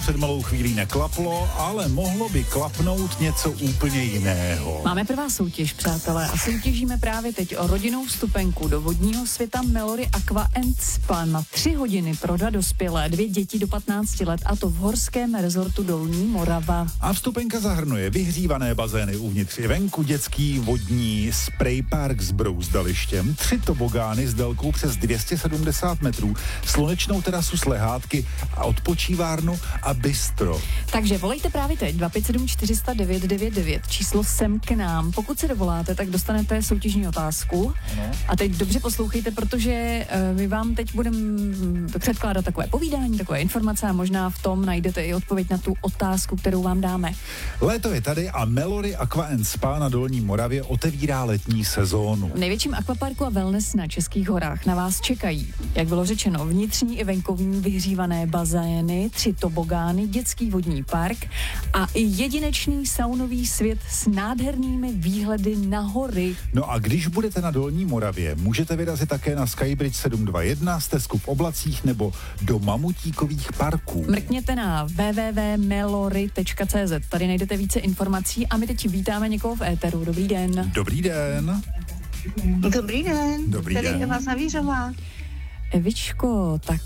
před malou chvílí neklaplo, ale mohlo by klapnout něco úplně jiného. Máme pro vás soutěž, přátelé, a soutěžíme právě teď o rodinnou vstupenku do vodního světa Melory Aqua and Spa na 3 hodiny pro 2 dospělé, 2 děti do 15 let, a to v horském rezortu Dolní Morava. A vstupenka zahrnuje vyhřívané bazény uvnitř i venku, dětský vodní spray park s brouzdalištěm, 3 tobogány s délkou přes 270 metrů, slunečnou terasu s lehátky a odpočívárnu a bistro. Takže volejte právě teď 257 400 999, číslo sem k nám. Pokud se dovoláte, tak dostanete soutěžní otázku. Ano. A teď dobře poslouchejte, protože my vám teď budeme předkládat takové povídání, takové informace a možná v tom najdete i odpověď na tu otázku, kterou vám dáme. Léto je tady a Melory Aqua and Spa na Dolní Moravě otevírá letní sezónu. V největším akvaparku a wellness na Českých horách na vás čekají, jak bylo řečeno, vnitřní i venkovní vyhřívané bazény, 3 tobogány, dětský vodní park a i jedinečný saunový svět s nádhernými výhledy na hory. No a když budete na Dolní Moravě, můžete vyrazit také na Skybridge 721, stezku v Oblacích nebo do Mamutíkových parků. Mrkněte na www.melory.cz, tady najdete více informací a my teď vítáme někoho v éteru. Dobrý den. Dobrý den. Dobrý den. Dobrý Tady den. Eva Zavířová. Evičko, tak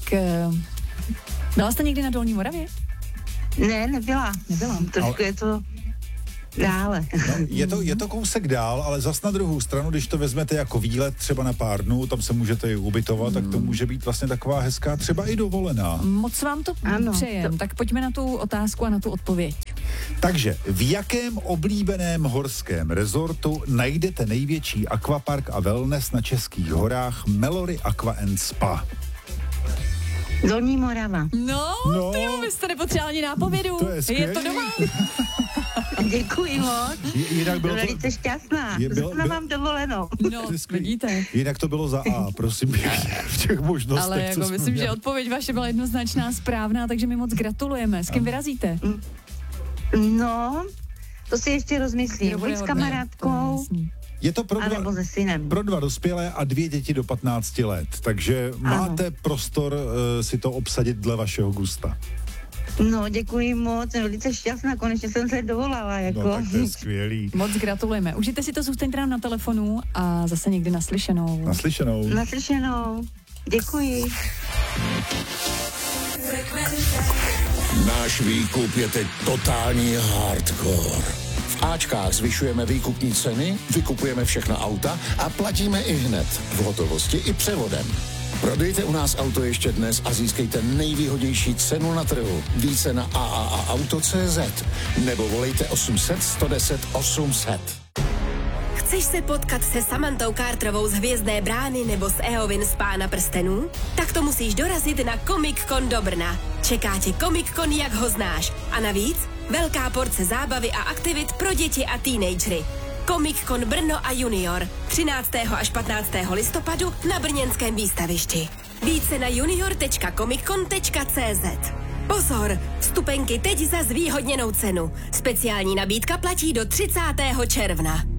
byla jste někdy na Dolní Moravě? Ne, nebyla. Trošku je to dále. No, je to kousek dál, ale zas na druhou stranu, když to vezmete jako výlet třeba na pár dnů, tam se můžete i ubytovat, tak to může být vlastně taková hezká, třeba i dovolená. Moc vám to přejem, tak pojďme na tu otázku a na tu odpověď. Takže v jakém oblíbeném horském rezortu najdete největší akvapark a wellness na Českých horách Melory Aqua and Spa? Dolní Morava. No, tyjo, vy jste nepotřebovali ani nápovědu. To je skvělý. Je to doma. Děkuji moc. Jinak bylo Velice šťastná. Zrovna mám dovolenou. No, vidíte. Jinak to bylo za A, prosím pěkně, v těch možnostech, Ale jako myslím, že odpověď vaše byla jednoznačná, správná, takže my moc gratulujeme. S kým vyrazíte? No, to si ještě rozmyslím. Buď s kamarádkou, Je to anebo se synem. pro 2 dospělé a 2 děti do 15 let, takže máte prostor si to obsadit dle vašeho gusta. No, děkuji moc, jsem velice šťastná, konečně jsem se dovolala, jako. No tak to je skvělý. Moc gratulujeme. Užijte si to, zůstaňte nám na telefonu a zase někdy naslyšenou. Naslyšenou. Děkuji. Náš výkup je teď totální hardcore. V Ačkách zvyšujeme výkupní ceny, vykupujeme všechna auta a platíme i hned, v hotovosti i převodem. Prodejte u nás auto ještě dnes a získejte nejvýhodnější cenu na trhu. Více na AAAauto.cz nebo volejte 800 110 800. Chceš se potkat se Samantou Carterovou z Hvězdné brány nebo s Eowyn z Pána prstenů? Tak to musíš dorazit na Comic Con do Brna. Čeká tě Comic Con, jak ho znáš. A navíc velká porce zábavy a aktivit pro děti a teenagery. Comic Con Brno a Junior 13. až 15. listopadu na brněnském výstavišti. Více na junior.comiccon.cz. Pozor, vstupenky teď za zvýhodněnou cenu. Speciální nabídka platí do 30. června.